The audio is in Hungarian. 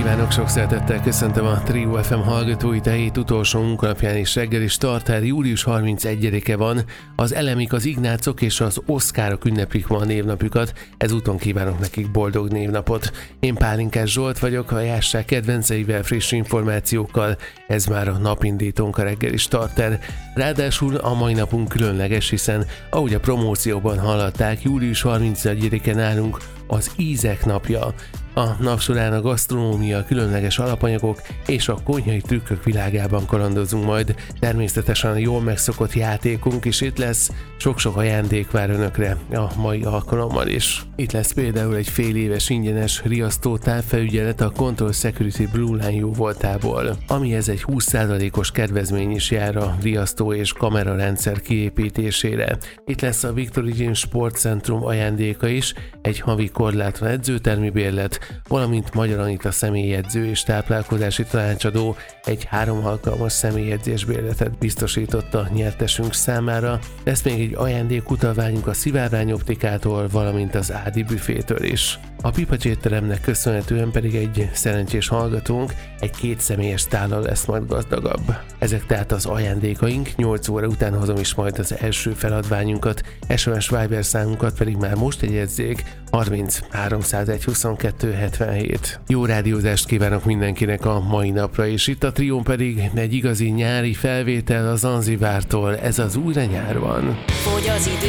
kívánok, sok szeretettel köszöntöm a Trio FM hallgatóit a hét utolsó munkanapján és reggeli starter. Július 31-e van, az Elemik, az Ignácok és az Oszkárok ünneplik ma a névnapjukat, ezúton kívánok nekik boldog névnapot. Én Pálinkás Zsolt vagyok, a jásság kedvenceivel, friss információkkal, ez már a napindítónk, a reggeli starter. Ráadásul a mai napunk különleges, hiszen ahogy a promócióban hallották, július 31-e nálunk az ízek napja. A nap során a gasztronómia, különleges alapanyagok és a konyhai trükkök világában kalandozunk majd. Természetesen a jól megszokott játékunk is itt lesz, sok-sok ajándék vár önökre a mai alkalommal is. Itt lesz például egy fél éves ingyenes riasztó távfelügyelet a Control Security Blue Line jóvoltából, amihez egy 20%-os kedvezmény is jár a riasztó és kamerarendszer kiépítésére. Itt lesz a Victory Gym Sportcentrum ajándéka is, egy havi korlátlan edzőtermi bérlet, valamint Magyar Anita személyedző és táplálkozási tanácsadó egy 3 alkalmas személyedzés bérletet biztosított a nyertesünk számára. Lesz még egy ajándékutalványunk a Szivárvány Optikától, valamint az Ádi büfétől is. A Pipacs étteremnek köszönhetően pedig egy szerencsés hallgatónk egy 2 személyes tállal lesz majd gazdagabb. Ezek tehát az ajándékaink, 8 óra után hozom is majd az első feladványunkat, SMS Viber számunkat pedig már most jegyezzék, 30 301 22 77. Jó rádiózást kívánok mindenkinek a mai napra, és itt a Trión pedig egy igazi nyári felvétel a Zanzibártól, ez az Újra nyár van. Fogy az idő.